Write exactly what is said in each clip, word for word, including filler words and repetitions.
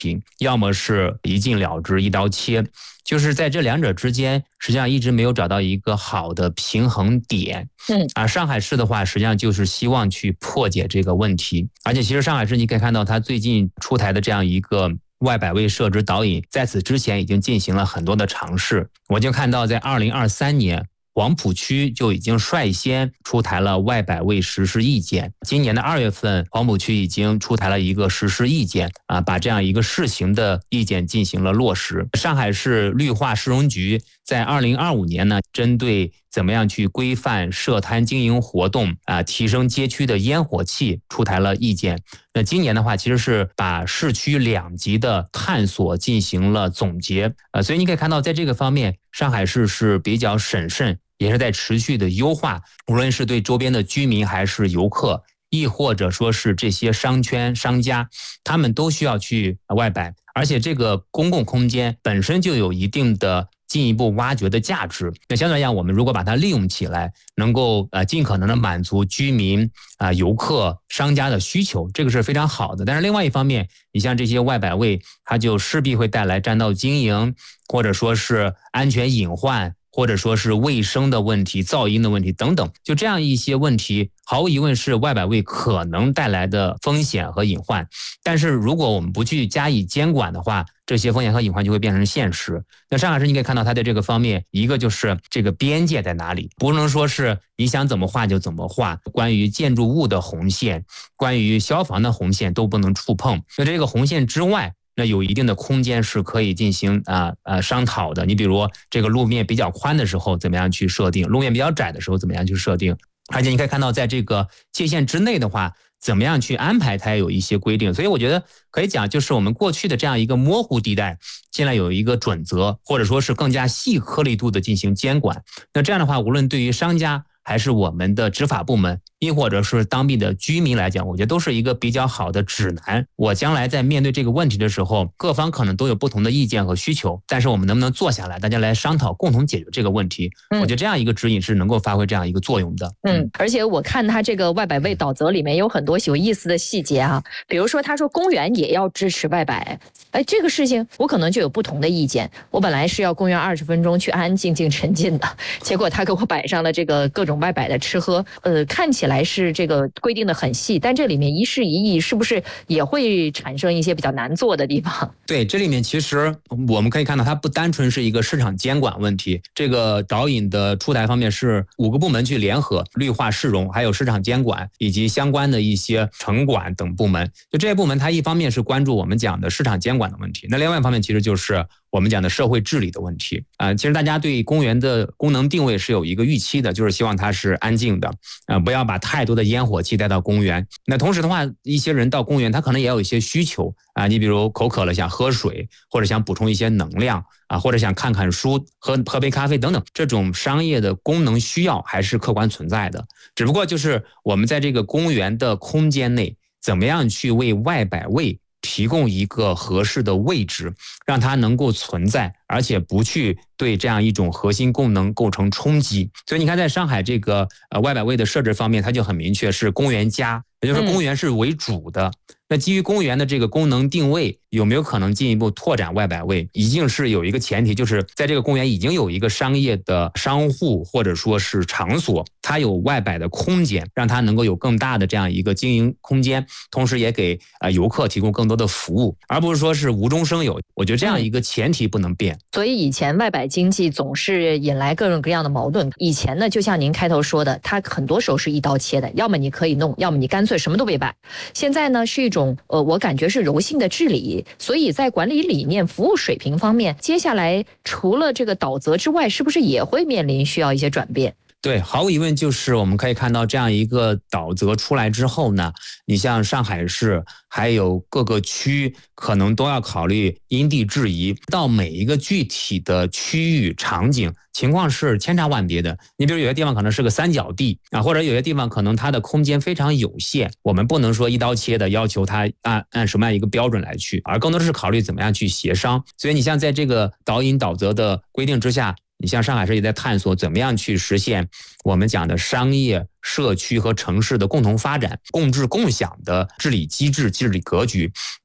平，要么是一禁了之，一刀切。就是在这两者之间，实际上一直没有找到一个好的平衡点。 嗯， 啊，上海市的话，实际上就是希望去破解这个问题。而且，其实上海市你可以看到，它最近出台的这样一个外摆位设置导引，在此之前已经进行了很多的尝试。我就看到，在二零二三年。黄浦区就已经率先出台了外摆位实施意见。今年的二月份，黄浦区已经出台了一个实施意见啊，把这样一个试行的意见进行了落实。上海市绿化市容局在二零二五年呢，针对怎么样去规范设摊经营活动啊，提升街区的烟火气，出台了意见。那今年的话，其实是把市区两级的探索进行了总结。呃，所以你可以看到，在这个方面，上海市是比较审慎，也是在持续的优化，无论是对周边的居民还是游客，亦或者说是这些商圈商家，他们都需要去外摆，而且这个公共空间本身就有一定的进一步挖掘的价值。那相对来讲，我们如果把它利用起来，能够呃尽可能的满足居民啊、呃、游客、商家的需求，这个是非常好的。但是另外一方面，你像这些外摆位，它就势必会带来占道经营，或者说是安全隐患，或者说是卫生的问题、噪音的问题等等，就这样一些问题，毫无疑问是外摆位可能带来的风险和隐患。但是如果我们不去加以监管的话，这些风险和隐患就会变成现实。那上海市你可以看到它在这个方面，一个就是这个边界在哪里，不能说是你想怎么画就怎么画，关于建筑物的红线，关于消防的红线都不能触碰。那这个红线之外，那有一定的空间是可以进行啊呃商讨的。你比如这个路面比较宽的时候，怎么样去设定；路面比较窄的时候，怎么样去设定。而且你可以看到，在这个界限之内的话，怎么样去安排，它也有一些规定。所以我觉得可以讲，就是我们过去的这样一个模糊地带，现在有一个准则，或者说是更加细颗粒度的进行监管。那这样的话，无论对于商家还是我们的执法部门，亦或者是当地的居民来讲，我觉得都是一个比较好的指南。我将来在面对这个问题的时候，各方可能都有不同的意见和需求，但是我们能不能坐下来，大家来商讨，共同解决这个问题？嗯、我觉得这样一个指引是能够发挥这样一个作用的。 嗯，而且我看他这个外摆位导则里面有很多有意思的细节啊，比如说他说公园也要支持外摆，哎，这个事情我可能就有不同的意见。我本来是要公园二十分钟去安安静静沉浸的，结果他给我摆上了这个各种外摆的吃喝，呃，看起来来是这个规定的很细，但这里面一事一议是不是也会产生一些比较难做的地方？ 对，这里面其实我们可以看到，它不单纯是一个市场监管问题。这个导引的出台方面是五个部门去联合，绿化市容，还有市场监管以及相关的一些城管等部门。就这些部门，它一方面是关注我们讲的市场监管的问题，那另外一方面其实就是我们讲的社会治理的问题啊、呃。其实大家对公园的功能定位是有一个预期的，就是希望它是安静的，啊、呃，不要把太多的烟火气带到公园。那同时的话，一些人到公园，他可能也有一些需求啊、呃，你比如口渴了想喝水，或者想补充一些能量啊，或者想看看书、喝喝杯咖啡等等，这种商业的功能需要还是客观存在的。只不过就是我们在这个公园的空间内，怎么样去为外摆位提供一个合适的位置，让它能够存在，而且不去对这样一种核心功能构成冲击。所以你看，在上海这个呃外摆位的设置方面，它就很明确是公园加，也就是说公园是为主的。嗯、那基于公园的这个功能定位，有没有可能进一步拓展外摆位？一定是有一个前提，就是在这个公园已经有一个商业的商户或者说是场所，它有外摆的空间，让它能够有更大的这样一个经营空间，同时也给呃游客提供更多的服务，而不是说是无中生有。我觉得这样一个前提不能变。 所以以前外摆经济总是引来各种各样的矛盾。以前呢，就像您开头说的，它很多时候是一刀切的，要么你可以弄，要么你干脆什么都别摆。现在呢，是一种呃，我感觉是柔性的治理。所以在管理理念、服务水平方面，接下来除了这个导则之外，是不是也会面临需要一些转变？ 对，毫无疑问，就是我们可以看到这样一个导则出来之后呢，你像上海市还有各个区可能都要考虑因地制宜，到每一个具体的区域场景情况是千差万别的。你比如有些地方可能是个三角地啊，或者有些地方可能它的空间非常有限，我们不能说一刀切的要求它按按什么样一个标准来去，而更多的是考虑怎么样去协商。所以你像在这个导引导则的规定之下，你像上海市也在探索怎么样去实现我们讲的商业、社区和城市的共同发展、共治共享的治理机制、治理格局。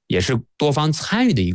也是多方参与的一个